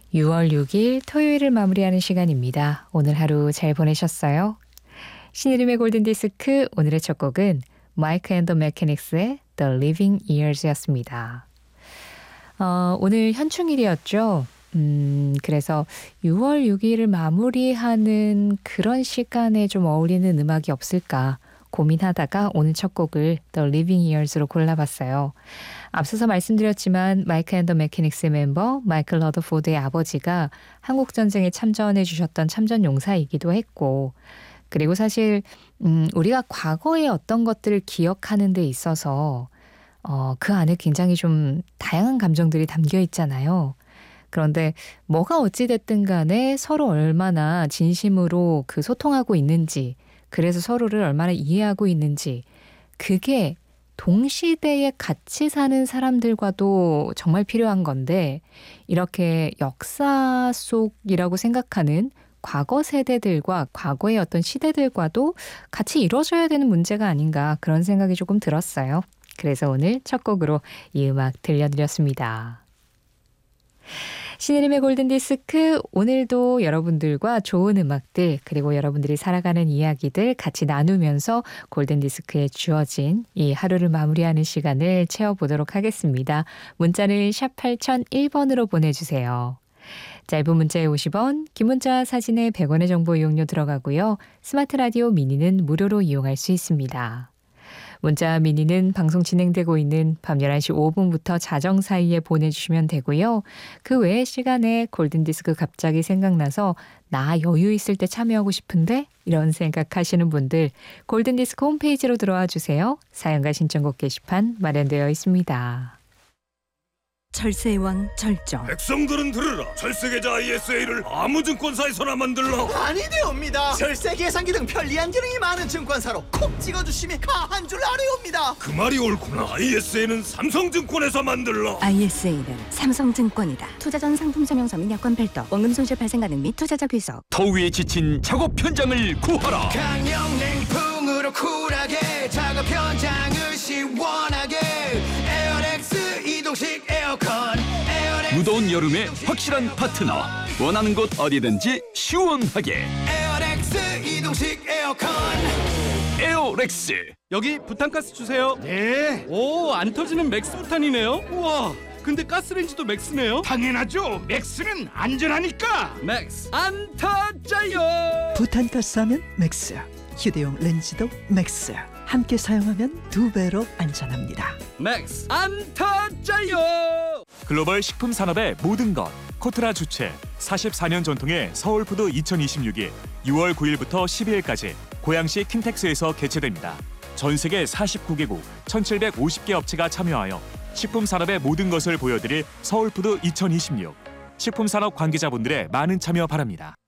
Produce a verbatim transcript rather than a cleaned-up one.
유월 육일 토요일을 마무리하는 시간입니다. 오늘 하루 잘 보내셨어요? 신이름의 골든디스크 오늘의 첫 곡은 마이크 앤 더 메케닉스의 The Living Years였습니다. 어, 오늘 현충일이었죠. 음, 그래서 유월 육일을 마무리하는 그런 시간에 좀 어울리는 음악이 없을까 고민하다가 오늘 첫 곡을 The Living Years로 골라봤어요. 앞서서 말씀드렸지만 마이크 앤 더 메케닉스의 멤버 마이클 러더포드의 아버지가 한국전쟁에 참전해 주셨던 참전용사이기도 했고, 그리고 사실 음, 우리가 과거의 어떤 것들을 기억하는 데 있어서 어, 그 안에 굉장히 좀 다양한 감정들이 담겨 있잖아요. 그런데 뭐가 어찌됐든 간에 서로 얼마나 진심으로 그 소통하고 있는지, 그래서 서로를 얼마나 이해하고 있는지, 그게 동시대에 같이 사는 사람들과도 정말 필요한 건데, 이렇게 역사 속이라고 생각하는 과거 세대들과 과거의 어떤 시대들과도 같이 이루어져야 되는 문제가 아닌가, 그런 생각이 조금 들었어요. 그래서 오늘 첫 곡으로 이 음악 들려드렸습니다. 신혜림의 골든디스크, 오늘도 여러분들과 좋은 음악들, 그리고 여러분들이 살아가는 이야기들 같이 나누면서 골든디스크에 주어진 이 하루를 마무리하는 시간을 채워보도록 하겠습니다. 문자는 샵 팔공공일 번으로 보내주세요. 짧은 문자에 오십 원, 긴 문자 사진에 백 원의 정보 이용료 들어가고요. 스마트 라디오 미니는 무료로 이용할 수 있습니다. 문자 미니는 방송 진행되고 있는 밤 열한 시 오 분부터 자정 사이에 보내주시면 되고요. 그 외의 시간에 골든디스크 갑자기 생각나서 나 여유 있을 때 참여하고 싶은데 이런 생각하시는 분들 골든디스크 홈페이지로 들어와 주세요. 사연과 신청곡 게시판 마련되어 있습니다. 철새의 왕 절정. 백성들은 들으라. 철새계좌 아이에스에이를 아무 증권사에서나 만들라. 아니되옵니다. 철새 계산기 등 편리한 기능이 많은 증권사로 콕 찍어주시면 가한 줄 아뢰옵니다. 그 말이 옳구나. 아이에스에이는 삼성증권에서 만들라. 아이에스에이는 삼성증권이다. 투자 전 상품 설명서 및 여건 별도, 원금 손실 발생 가능 및 투자자 귀속. 더위에 지친 작업 현장을 구하라. 강력 냉풍으로 쿨하게 작업 현장을 시원하게 에어렉스 이동식 에어컨. 에어렉스 무더운 여름에 확실한 파트너. 원하는 곳 어디든지 시원하게. 에어렉스 이동식 에어컨. 에어렉스. 여기 부탄가스 주세요. 네. 오, 안 터지는 맥스 부탄이네요. 우와, 근데 가스레인지도 맥스네요. 당연하죠. 맥스는 안전하니까. 맥스 안 터져요. 부탄가스 하면 맥스, 휴대용 렌즈도 맥스. 함께 사용하면 두 배로 안전합니다. 맥스 안 터져요. 글로벌 식품 산업의 모든 것. 코트라 주최 사십사 년 전통의 서울푸드 이천이십육이 유월 구일부터 십이일까지 고양시 킨텍스에서 개최됩니다. 전 세계 사십구 개국 천칠백오십 개 업체가 참여하여 식품 산업의 모든 것을 보여드릴 서울푸드 이천이십육. 식품 산업 관계자분들의 많은 참여 바랍니다.